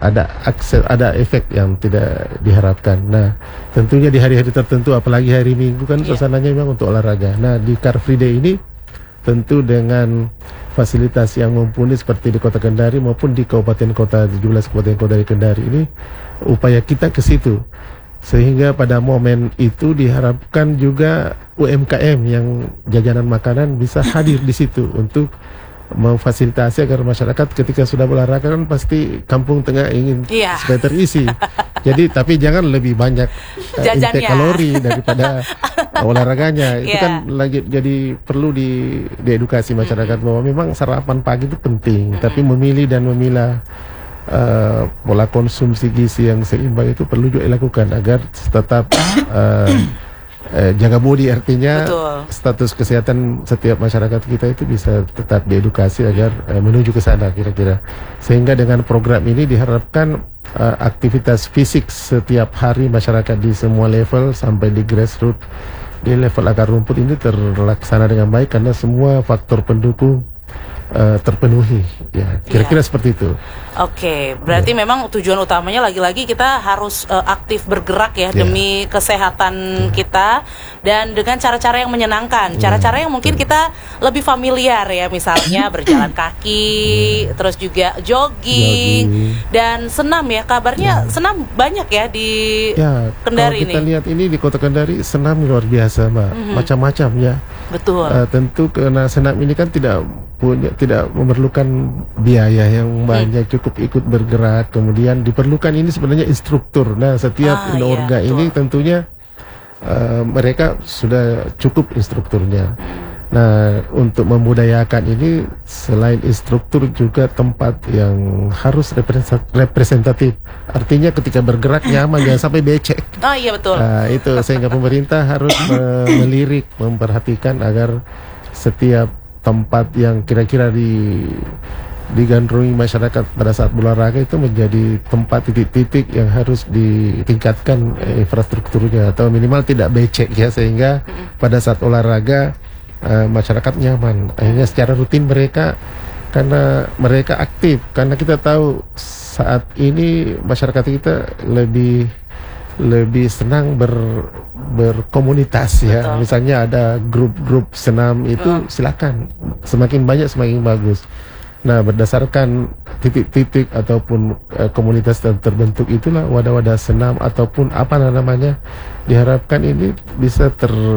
ada efek yang tidak diharapkan. Nah, tentunya di hari-hari tertentu, apalagi hari Minggu kan suasananya memang untuk olahraga. Nah, di Car Free Day ini tentu dengan fasilitas yang mumpuni seperti di Kota Kendari maupun di kabupaten kota 17 kabupaten kota di Kendari ini, upaya kita ke situ. Sehingga pada momen itu diharapkan juga UMKM yang jajanan makanan bisa hadir di situ untuk memfasilitasi agar masyarakat ketika sudah berolahraga kan pasti kampung tengah ingin supaya terisi. Jadi tapi jangan lebih banyak intake kalori daripada olahraganya. Itu kan lagi jadi perlu diedukasi masyarakat bahwa memang sarapan pagi itu penting, tapi memilih dan memilah pola konsumsi gizi yang seimbang itu perlu juga dilakukan agar tetap jaga body, artinya status kesehatan setiap masyarakat kita itu bisa tetap diedukasi agar menuju ke sana kira-kira. Sehingga dengan program ini diharapkan aktivitas fisik setiap hari masyarakat di semua level sampai di grassroots, di level akar rumput ini terlaksana dengan baik karena semua faktor pendukung terpenuhi, ya kira-kira seperti itu. Oke, berarti memang tujuan utamanya lagi-lagi kita harus aktif bergerak ya demi kesehatan kita dan dengan cara-cara yang menyenangkan, cara-cara yang mungkin kita lebih familiar ya, misalnya berjalan kaki, terus juga jogging dan senam ya. Kabarnya senam banyak ya di Kendari ini. Kita lihat ini di Kota Kendari senam luar biasa, Mbak. Macam-macam ya. Betul. Tentu karena senam ini kan tidak memerlukan biaya yang banyak, cukup ikut bergerak. Kemudian diperlukan ini sebenarnya instruktur. Nah, setiap inorga ini tentunya mereka sudah cukup instrukturnya. Nah, untuk membudayakan ini selain instruktur juga tempat yang harus representatif. Artinya ketika bergerak nyaman, jangan sampai becek. Oh iya betul. Nah, itu sehingga pemerintah harus melirik, memperhatikan agar setiap tempat yang kira-kira digandrungi masyarakat pada saat berolahraga itu menjadi tempat titik-titik yang harus ditingkatkan infrastrukturnya atau minimal tidak becek ya, sehingga pada saat olahraga masyarakat nyaman. Akhirnya secara rutin mereka, karena mereka aktif, karena kita tahu saat ini masyarakat kita lebih senang berkomunitas ya. Misalnya ada grup-grup senam itu silakan, semakin banyak semakin bagus. Nah, berdasarkan titik-titik ataupun komunitas terbentuk itulah wadah-wadah senam ataupun apa namanya, diharapkan ini bisa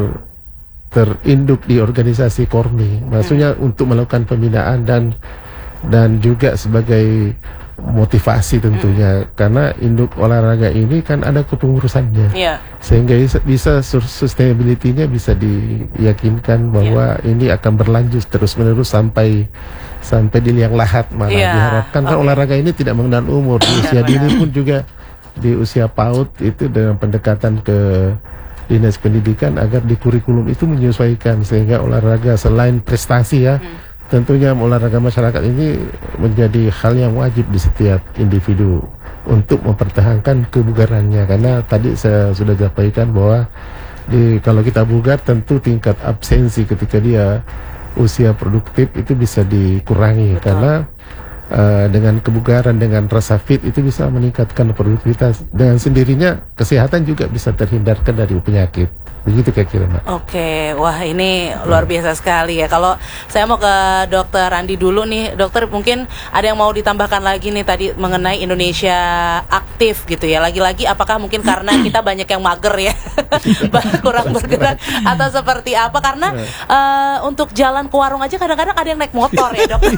terinduk di organisasi Kormi. Maksudnya untuk melakukan pembinaan dan juga sebagai motivasi tentunya, karena induk olahraga ini kan ada kepengurusannya, sehingga bisa sustainability-nya bisa diyakinkan bahwa ini akan berlanjut terus-menerus sampai di liang lahat malah diharapkan. Kan olahraga ini tidak mengenal umur, di usia dini pun juga, di usia PAUD itu dengan pendekatan ke Dinas Pendidikan agar di kurikulum itu menyesuaikan, sehingga olahraga selain prestasi ya, tentunya olahraga masyarakat ini menjadi hal yang wajib di setiap individu untuk mempertahankan kebugarannya. Karena tadi saya sudah sampaikan bahwa kalau kita bugar tentu tingkat absensi ketika dia usia produktif itu bisa dikurangi. Karena dengan kebugaran, dengan rasa fit itu bisa meningkatkan produktivitas. Dengan sendirinya kesehatan juga bisa terhindarkan dari penyakit. Begitu kira-kira, Mbak. Oke, wah ini luar biasa sekali ya. Kalau saya mau ke Dokter Andi dulu nih, dokter mungkin ada yang mau ditambahkan lagi nih tadi mengenai Indonesia aktif gitu ya. Lagi-lagi apakah mungkin karena kita banyak yang mager ya, kurang bergerak atau seperti apa? Karena untuk jalan ke warung aja kadang-kadang ada yang naik motor ya, dok.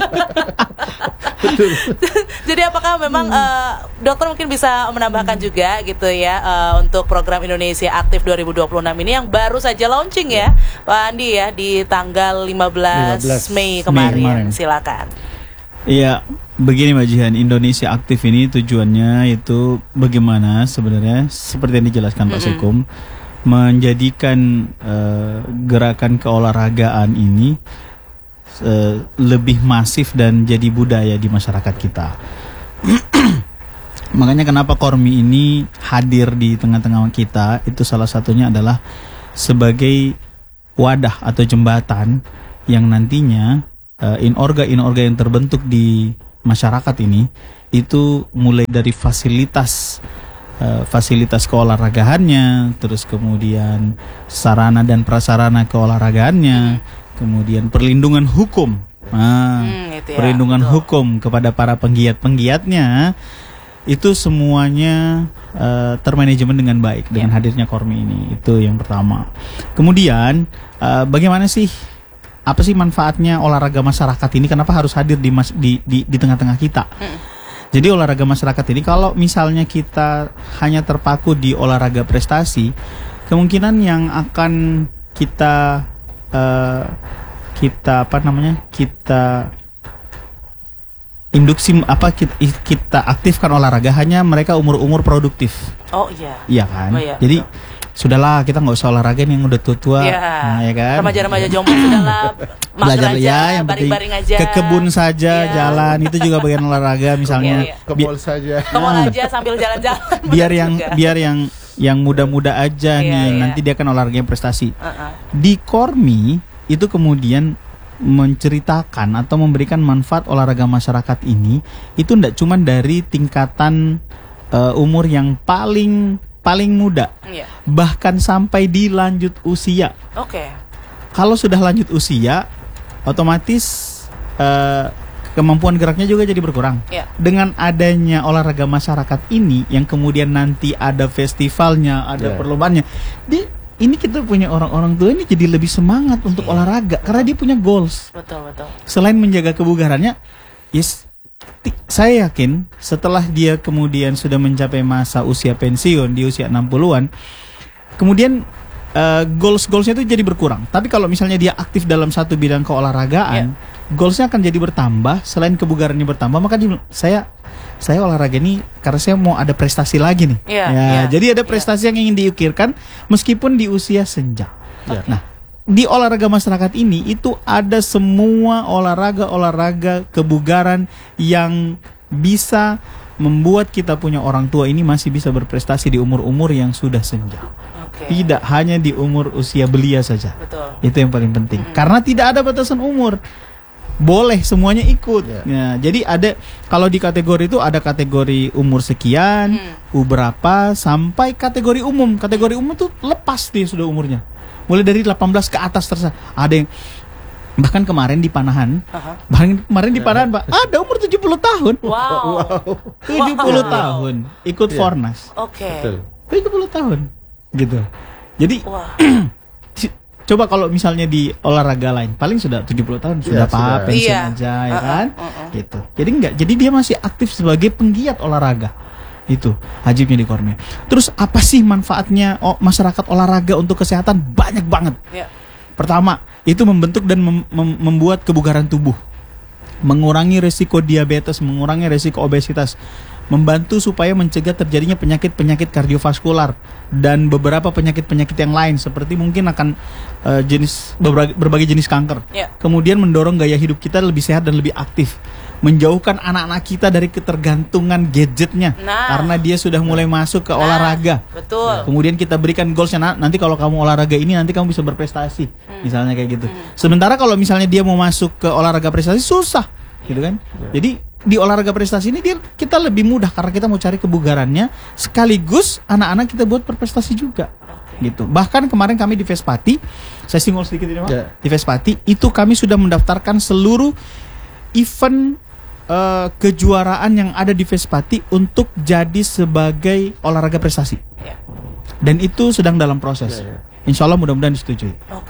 Jadi apakah memang dokter mungkin bisa menambahkan juga gitu ya untuk program Indonesia Aktif 2026 ini yang baru saja launching ya Pak Andi ya di tanggal 15 Mei kemarin. Silakan. Iya, begini Mbak Jihan, Indonesia Aktif ini tujuannya itu bagaimana sebenarnya seperti yang dijelaskan Pak Sekum, menjadikan gerakan keolahragaan ini lebih masif dan jadi budaya di masyarakat kita. Makanya kenapa Kormi ini hadir di tengah-tengah kita, itu salah satunya adalah sebagai wadah atau jembatan yang nantinya inorga yang terbentuk di masyarakat ini itu mulai dari fasilitas keolahragaannya, terus kemudian sarana dan prasarana keolahragaannya, kemudian perlindungan hukum, perlindungan hukum kepada para penggiat-penggiatnya, itu semuanya termanajemen dengan baik dengan hadirnya Kormi ini. Itu yang pertama. Kemudian bagaimana sih, apa sih manfaatnya olahraga masyarakat ini? Kenapa harus hadir di tengah-tengah kita? Jadi olahraga masyarakat ini, kalau misalnya kita hanya terpaku di olahraga prestasi, kemungkinan yang akan kita induksi kita aktifkan olahraga hanya mereka umur produktif. Oh iya. Iya kan? Oh, iya, jadi betul. Sudahlah, kita nggak usah olahraga yang udah tua-tua, ya kan? Remaja-remaja jomblo sudahlah, belajar aja, yang penting baring-baring aja, ke kebun saja, jalan itu juga bagian olahraga misalnya. Ke mall saja. Ke mall aja sambil jalan-jalan. biar yang muda-muda aja nih, nanti dia kan olahraga yang prestasi. Di Kormi itu kemudian menceritakan atau memberikan manfaat olahraga masyarakat ini itu tidak cuma dari tingkatan umur yang paling muda, bahkan sampai di lanjut usia. Kalau sudah lanjut usia, otomatis kemampuan geraknya juga jadi berkurang. Dengan adanya olahraga masyarakat ini, yang kemudian nanti ada festivalnya, ada perlombaannya, ini kita punya orang-orang tua ini jadi lebih semangat untuk olahraga karena dia punya goals. Betul. Selain menjaga kebugarannya, saya yakin setelah dia kemudian sudah mencapai masa usia pensiun di usia 60-an, kemudian goalsnya itu jadi berkurang. Tapi kalau misalnya dia aktif dalam satu bidang keolahragaan, goalsnya akan jadi bertambah. Selain kebugarannya bertambah, maka saya olahraga ini karena saya mau ada prestasi lagi nih. Jadi ada prestasi yang ingin diukirkan meskipun di usia senja. Nah, di olahraga masyarakat ini itu ada semua olahraga kebugaran yang bisa membuat kita punya orang tua ini masih bisa berprestasi di umur-umur yang sudah senja. Tidak hanya di umur usia belia saja. Itu yang paling penting. Karena tidak ada batasan umur. Boleh semuanya ikut. Jadi ada, kalau di kategori itu ada kategori umur sekian, berapa, sampai kategori umum. Kategori umum itu lepas dia sudah umurnya. Mulai dari 18 ke atas terserah. Ada yang bahkan kemarin di Panahan, Pak, ada umur 70 tahun. Wow. 70 tahun ikut Fornas. 70 tahun gitu. Jadi coba kalau misalnya di olahraga lain paling sudah 70 tahun sudah pensiun aja, ya kan? Gitu. Jadi dia masih aktif sebagai penggiat olahraga. Itu ajibnya di Kormi. Terus apa sih manfaatnya masyarakat olahraga untuk kesehatan? Banyak banget. Pertama, itu membentuk dan membuat kebugaran tubuh, mengurangi resiko diabetes, mengurangi resiko obesitas, membantu supaya mencegah terjadinya penyakit-penyakit kardiovaskular dan beberapa penyakit-penyakit yang lain, seperti mungkin akan berbagai jenis kanker. Kemudian mendorong gaya hidup kita lebih sehat dan lebih aktif, menjauhkan anak-anak kita dari ketergantungan gadgetnya, karena dia sudah mulai masuk ke olahraga. Kemudian kita berikan goalsnya, nanti kalau kamu olahraga ini nanti kamu bisa berprestasi, misalnya kayak gitu. Sementara kalau misalnya dia mau masuk ke olahraga prestasi susah, gitu kan? Jadi di olahraga prestasi ini kita lebih mudah karena kita mau cari kebugarannya, sekaligus anak-anak kita buat berprestasi juga. Gitu. Bahkan kemarin kami di Vespati, saya singgung sedikit ini, Pak. Di Vespati itu kami sudah mendaftarkan seluruh event kejuaraan yang ada di Vespati untuk jadi sebagai olahraga prestasi. Dan itu sedang dalam proses. Insya Allah mudah-mudahan disetujui.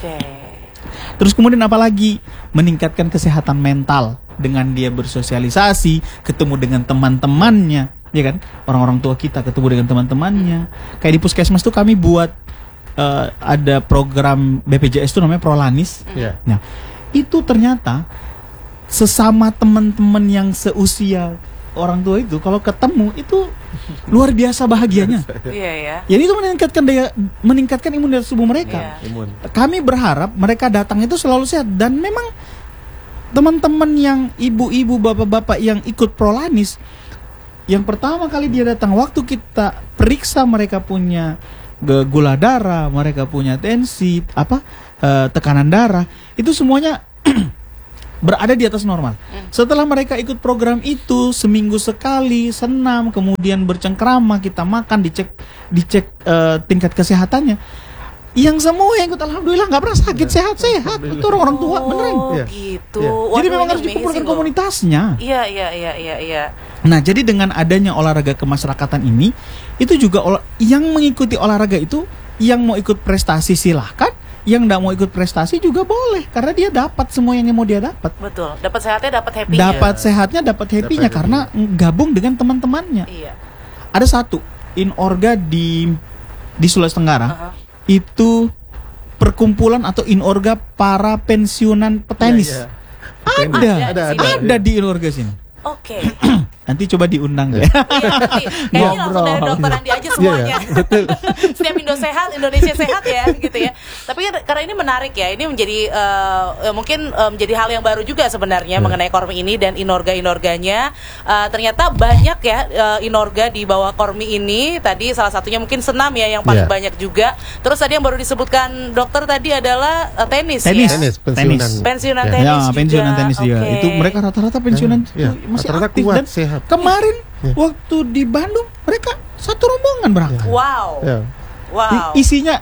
Terus kemudian apalagi meningkatkan kesehatan mental dengan dia bersosialisasi, ketemu dengan teman-temannya, ya kan? Orang-orang tua kita ketemu dengan teman-temannya. Kayak di Puskesmas tuh kami buat ada program BPJS itu namanya Prolanis. Nah, itu ternyata sesama teman-teman yang seusia orang tua itu kalau ketemu itu luar biasa bahagianya. Jadi itu meningkatkan imunitas tubuh mereka. Kami berharap mereka datang itu selalu sehat, dan memang teman-teman yang ibu-ibu, bapak-bapak yang ikut Prolanis, yang pertama kali dia datang, waktu kita periksa mereka punya gula darah, mereka punya tensi, tekanan darah, itu semuanya berada di atas normal. Setelah mereka ikut program itu, seminggu sekali senam, kemudian bercengkrama, kita makan, dicek tingkat kesehatannya. Yang semua yang ikut alhamdulillah nggak pernah sakit, sehat-sehat. Itu orang tua beneran. Gitu. Jadi memang harus dikumpulkan komunitasnya. Iya. Nah, jadi dengan adanya olahraga kemasyarakatan ini, itu juga yang mengikuti olahraga itu, yang mau ikut prestasi silahkan, yang nggak mau ikut prestasi juga boleh, karena dia dapat semua yang mau dia dapat. Betul. Dapat sehatnya, dapat happy-nya. Dapat sehatnya, dapat happy-nya karena gabung dengan teman-temannya. Iya. Ada satu Inorga di Sulawesi Tenggara. Itu perkumpulan atau Inorga para pensiunan petenis. Ada di Inorga sini. Oke. Nanti coba diundang deh. Kayaknya langsung dari dokter Andi aja semuanya. Setiap Indo sehat, Indonesia sehat ya, gitu ya. Tapi karena ini menarik ya, ini menjadi mungkin menjadi hal yang baru juga sebenarnya mengenai Kormi ini dan Inorga-Inorganya. Ternyata banyak ya Inorga di bawah Kormi ini. Tadi salah satunya mungkin senam ya yang paling banyak juga. Terus tadi yang baru disebutkan dokter tadi adalah tenis. Pensiunan tenis. Ya, pensiunan tenis juga. Itu mereka rata-rata pensiunan masih aktif dan sehat. Kemarin waktu di Bandung mereka satu rombongan berangkat. Wow. Isinya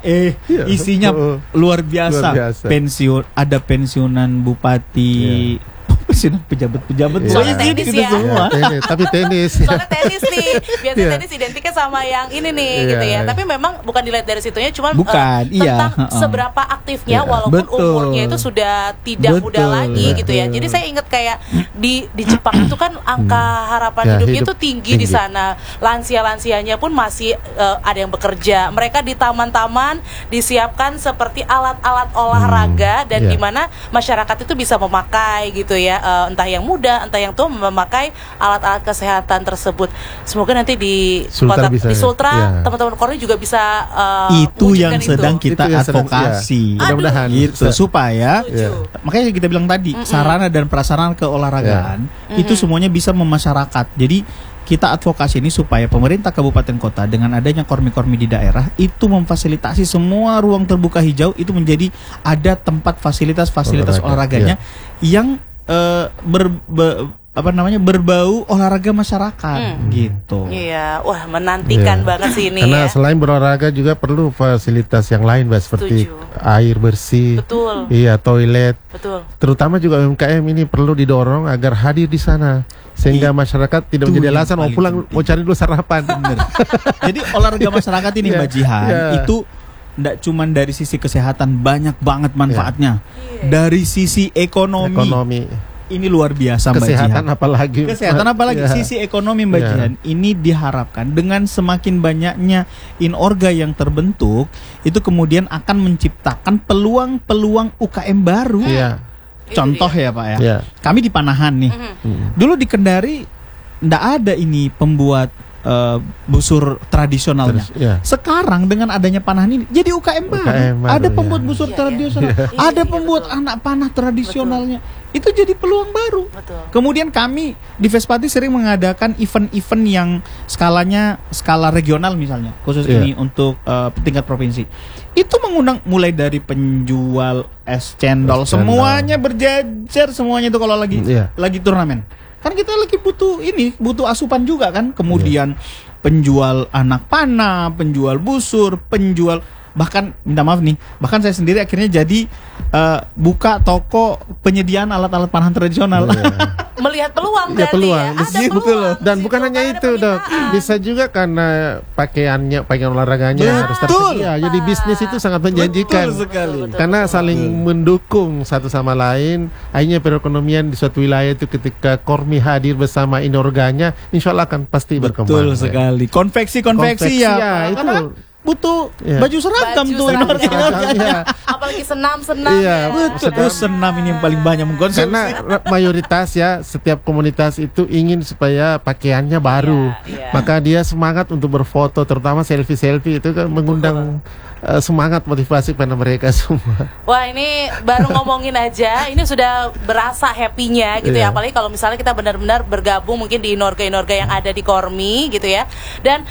luar biasa. Ada pensiunan bupati, pensiunan pejabat-pejabat. Soalnya tenis ya. Semua. Tapi tenis. Soalnya tenis nih. Biasanya tenis identiknya sama yang ini nih gitu ya. Tapi memang bukan dilihat dari situnya, cuma tentang seberapa aktifnya walaupun umurnya itu sudah tidak muda lagi gitu ya. Jadi saya ingat kayak di Jepang itu kan angka harapan hidupnya itu tinggi di sana. Lansia-lansianya pun masih ada yang bekerja. Mereka di taman-taman disiapkan seperti alat-alat olahraga dan di mana masyarakat itu bisa memakai gitu ya. Entah yang muda, entah yang tua memakai alat-alat kesehatan tersebut. Semoga nanti di Sultra teman-teman Kormi juga bisa itu yang sedang kita advokasi. Mudah-mudahan gitu supaya makanya kita bilang tadi sarana dan prasarana keolahragaan itu semuanya bisa memasyarakat. Jadi kita advokasi ini supaya pemerintah kabupaten kota dengan adanya kormi-kormi di daerah itu memfasilitasi semua ruang terbuka hijau itu menjadi ada tempat fasilitas olahraganya yang berbau olahraga masyarakat gitu. Iya, wah menantikan banget sih ini. Karena selain berolahraga juga perlu fasilitas yang lain, Mbak, seperti air bersih. Betul. Iya, toilet. Betul. Terutama juga UMKM ini perlu didorong agar hadir di sana sehingga masyarakat tidak menjadi alasan mau pulang mau cari dulu sarapan. Bener. Jadi olahraga masyarakat ini Mbak Jihan itu tidak cuma dari sisi kesehatan, banyak banget manfaatnya. Dari sisi ekonomi ini luar biasa Mbak Kesehatan apalagi sisi ekonomi Mbak Jihan. Ini diharapkan dengan semakin banyaknya Inorga yang terbentuk, itu kemudian akan menciptakan peluang-peluang UKM baru. Contoh ya Pak ya. Kami di Panahan nih. Dulu di Kendari ndak ada ini pembuat busur tradisionalnya. Sekarang dengan adanya Panahan ini jadi UKM baru. Ada pembuat busur tradisional, ada pembuat anak panah tradisionalnya. Itu jadi peluang baru. Kemudian kami di Vespati sering mengadakan event-event yang skala regional misalnya, khusus ini untuk tingkat provinsi. Itu mengundang mulai dari penjual es cendol, semuanya berjejer semuanya itu kalau lagi turnamen. Kan kita lagi butuh asupan juga kan. Kemudian penjual anak panah, penjual busur, bahkan minta maaf nih, bahkan saya sendiri akhirnya jadi buka toko penyediaan alat-alat panahan tradisional. Melihat peluang berarti peluang. Ada peluang. Dan bukan hanya itu Dok, bisa juga karena pakaian olahraganya harus tersedia. Jadi bisnis itu sangat menjanjikan. Betul sekali. Karena saling mendukung satu sama lain. Akhirnya perekonomian di suatu wilayah itu ketika Kormi hadir bersama Inorganya, insya Allah akan pasti berkembang. Betul sekali. Konveksi ya. Itu butuh baju seragam tuh Inorganya. Apalagi senam. Betul. Senam ini yang paling banyak mengkonsumsi. Karena mayoritas setiap komunitas itu ingin supaya pakaiannya baru. Maka dia semangat untuk berfoto, terutama selfie itu kan mengundang semangat, motivasi pada mereka semua. Wah, ini baru ngomongin aja ini sudah berasa happy-nya gitu ya. Apalagi kalau misalnya kita benar-benar bergabung mungkin di Inorga yang ada di Kormi gitu ya. Dan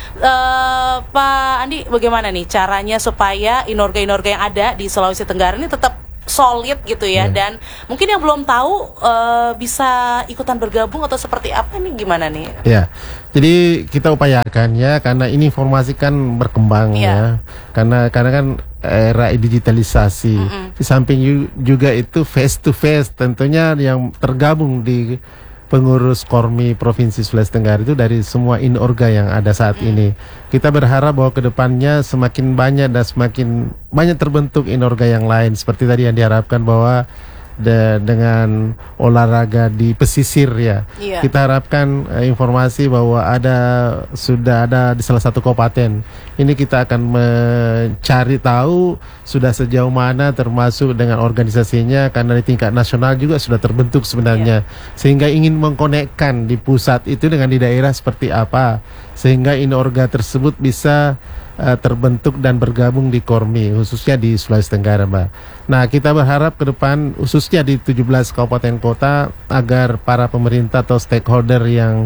Pak Andi, bagaimana nih caranya supaya Inorga yang ada di Sulawesi Tenggara ini tetap solid gitu ya. Dan mungkin yang belum tahu bisa ikutan bergabung atau seperti apa nih, gimana nih? Ya, jadi kita upayakan ya, karena ini informasi kan berkembang ya, karena kan era digitalisasi. Di samping juga itu face to face, tentunya yang tergabung di pengurus Kormi Provinsi Sulawesi Tenggara itu dari semua inorga yang ada saat ini. Kita berharap bahwa kedepannya semakin banyak dan semakin banyak terbentuk inorga yang lain, seperti tadi yang diharapkan bahwa dengan olahraga di pesisir ya. Kita harapkan informasi bahwa sudah ada di salah satu kabupaten. Ini kita akan mencari tahu sudah sejauh mana, termasuk dengan organisasinya, karena di tingkat nasional juga sudah terbentuk sebenarnya. Sehingga ingin mengkonekkan di pusat itu dengan di daerah seperti apa, sehingga inorga tersebut bisa terbentuk dan bergabung di Kormi, khususnya di Sulawesi Tenggara, Mbak. Nah, kita berharap ke depan, khususnya di 17 kabupaten kota, agar para pemerintah atau stakeholder yang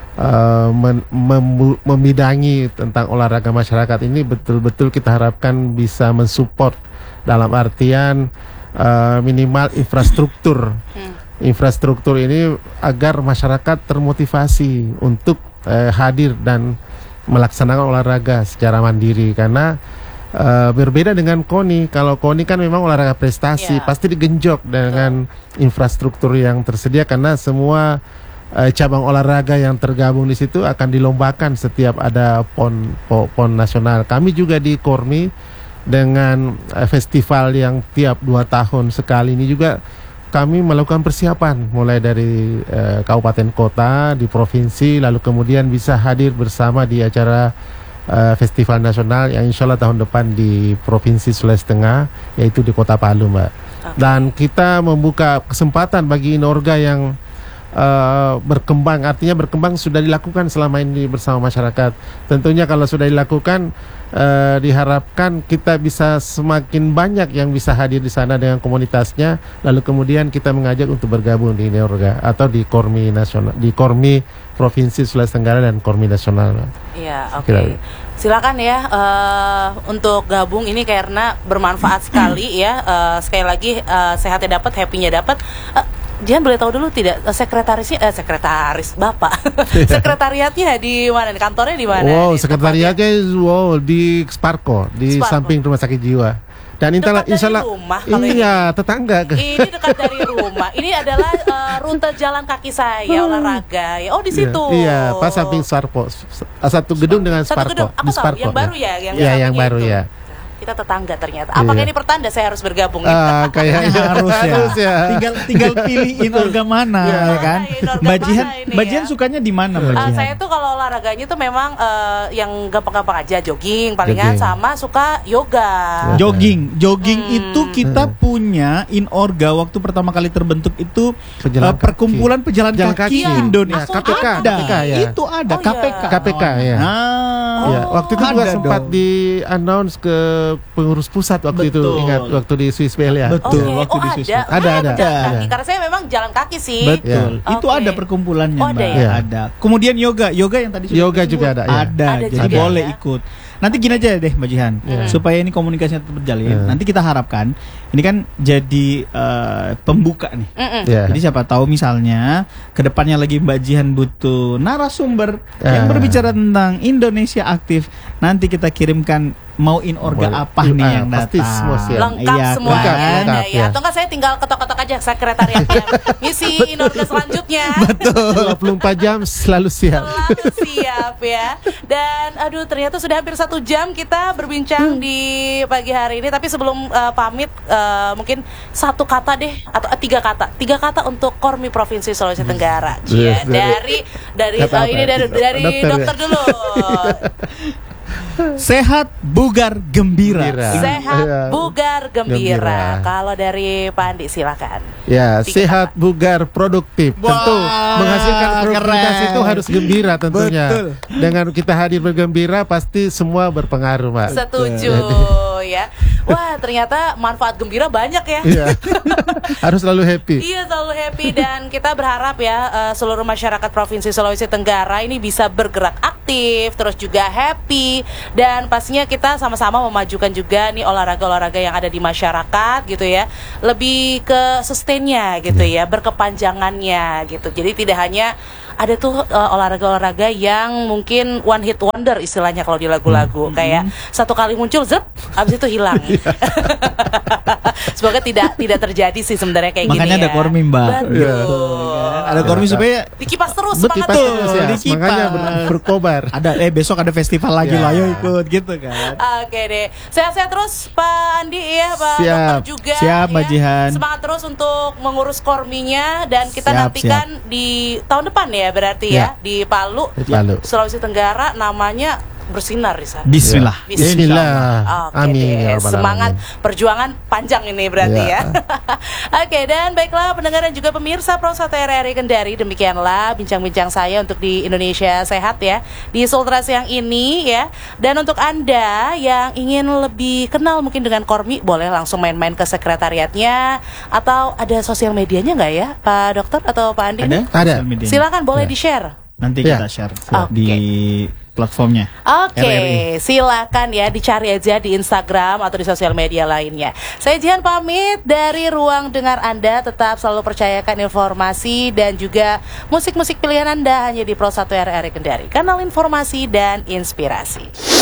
membidangi tentang olahraga masyarakat ini betul-betul kita harapkan bisa mensupport, dalam artian minimal infrastruktur. Infrastruktur ini agar masyarakat termotivasi untuk hadir dan melaksanakan olahraga secara mandiri, karena berbeda dengan KONI. Kalau KONI kan memang olahraga prestasi, pasti digenjot dengan infrastruktur yang tersedia, karena semua cabang olahraga yang tergabung di situ akan dilombakan setiap ada PON nasional. Kami juga di Kormi dengan festival yang tiap 2 tahun sekali ini juga kami melakukan persiapan mulai dari kabupaten kota, di provinsi, lalu kemudian bisa hadir bersama di acara festival nasional yang insya Allah tahun depan di Provinsi Sulawesi Tengah, yaitu di Kota Palu, Mbak. Dan kita membuka kesempatan bagi inorga yang berkembang, artinya berkembang sudah dilakukan selama ini bersama masyarakat. Tentunya kalau sudah dilakukan, diharapkan kita bisa semakin banyak yang bisa hadir di sana dengan komunitasnya, lalu kemudian kita mengajak untuk bergabung di inorga atau di Kormi nasional, di Kormi Provinsi Sulawesi Tenggara dan Kormi nasional. Iya, oke. Silakan ya untuk gabung ini karena bermanfaat sekali ya. Sekali lagi sehatnya dapat, happy-nya dapat. Jihan boleh tahu dulu tidak sekretaris Bapak sekretariatnya di mana? Kantornya di mana? Wow, sekretariatnya di Sparko, di samping Rumah Sakit Jiwa. Dan insya Allah rumah, iya, tetangga. Ini dekat dari rumah. Ini adalah rute jalan kaki saya olahraga. Oh, di situ. Iya, pas samping Sparko. Satu gedung dengan Sparko. Apa tahu? Yang baru ya, yang baru ya. Kita tetangga ternyata. Apakah ini pertanda saya harus bergabung? Kayaknya harus ya. Tinggal pilih inorga mana ya kan. Mbak Jihan sukanya di mana, Mbak Jihan? Saya tuh kalau olahraganya tuh memang yang gampang-gampang aja, jogging palingan, sama suka yoga. Jogging itu kita punya inorga waktu pertama kali terbentuk itu perkumpulan pejalan kaki Indonesia. KPK ya. Itu ada KPK ya. Waktu itu juga sempat di announce ke pengurus pusat waktu itu, ingat waktu di Swiss Bell ya. Waktu di Swiss Bell. Ada. Karena saya memang jalan kaki sih. Betul. Itu ada perkumpulannya, Mbak. Ada. Kemudian yoga yang tadi yoga juga ada. Ada. Jadi boleh ikut. Nanti gini aja deh, Mbak Jihan, supaya ini komunikasinya tetap berjalan. Nanti kita harapkan ini kan jadi pembuka nih. Jadi siapa tahu misalnya kedepannya lagi Mbak Jihan butuh narasumber yang berbicara tentang Indonesia aktif, nanti kita kirimkan mau inorga apa nih yang datang. Lengkap semuanya. Atau enggak saya tinggal ketok-ketok aja sekretariatnya. Misi inorga selanjutnya. Betul. 24 jam selalu siap. Selalu siap ya. Dan ternyata sudah hampir 1 jam kita berbincang di pagi hari ini. Tapi sebelum pamit, mungkin 1 kata deh atau 3 kata untuk Kormi Provinsi Sulawesi Tenggara. Dari dokter dulu. Sehat, bugar, gembira. Sehat, bugar, gembira. Kalau dari Pak Andi silakan. Ya, sehat, bugar, produktif. Tentu menghasilkan produktivitas itu harus gembira tentunya. Betul. Dengan kita hadir bergembira pasti semua berpengaruh, Pak. Setuju. ya. Wah, ternyata manfaat gembira banyak ya. Iya. Harus selalu happy. Iya, selalu happy, dan kita berharap ya seluruh masyarakat Provinsi Sulawesi Tenggara ini bisa bergerak aktif, terus juga happy, dan pastinya kita sama-sama memajukan juga nih olahraga-olahraga yang ada di masyarakat gitu ya. Lebih ke sustainnya gitu ya, berkepanjangannya gitu. Jadi tidak hanya ada tuh olahraga-olahraga yang mungkin one hit wonder istilahnya kalau di lagu-lagu, kayak satu kali muncul zep, habis itu hilang. Semoga tidak terjadi sih sebenarnya kayak makanya gini ya. Makanya ada Kormi, Mbak. Betul. Ada Kormi supaya dikipas terus, dikipas terus ya. Dikipas. Makanya berkobar. Ada besok ada festival lagi lah, ayo ikut gitu kan. Oke deh. Sehat-sehat terus Pak Andi ya, Pak Siap. Dokter juga. Siap, Mbak Jihan. Semangat terus untuk mengurus Korminya, dan kita nantikan di tahun depan ya berarti ya di Palu, Sulawesi Tenggara, namanya bersinar di sana. Bismillah. Bismillah. Amin. Semangat perjuangan panjang ini berarti ya. Oke, dan baiklah pendengar dan juga pemirsa Prosat RRI Kendari, demikianlah bincang-bincang saya untuk di Indonesia Sehat ya di Sultra siang ini ya. Dan untuk Anda yang ingin lebih kenal mungkin dengan Kormi, boleh langsung main-main ke sekretariatnya, atau ada sosial medianya nggak ya Pak Dokter atau Pak Andi? Ada. Silakan boleh di-share. Nanti kita share di platformnya. Oke, silakan ya dicari aja di Instagram atau di sosial media lainnya. Saya Jihan pamit dari ruang dengar Anda. Tetap selalu percayakan informasi dan juga musik-musik pilihan Anda hanya di Pro 1 RRI Kendari, kanal informasi dan inspirasi.